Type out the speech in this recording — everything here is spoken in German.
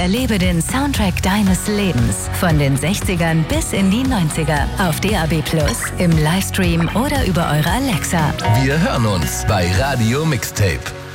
erlebe den Soundtrack deines Lebens. Von den 60ern bis in die 90er. Auf DAB+, im Livestream oder über eure Alexa. Wir hören uns bei Radio Mixtape.